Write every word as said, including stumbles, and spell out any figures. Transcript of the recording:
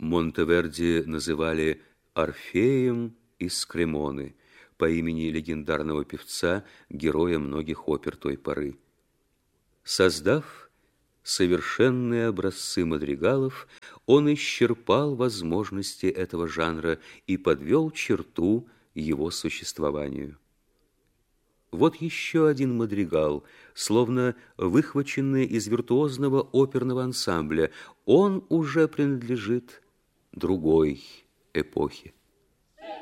Монтеверди называли Орфеем из Кремоны по имени легендарного певца, героя многих опер той поры. Создав совершенные образцы мадригалов, он исчерпал возможности этого жанра и подвел черту его существованию. Вот еще один мадригал, словно выхваченный из виртуозного оперного ансамбля. Он уже принадлежит другой эпохе.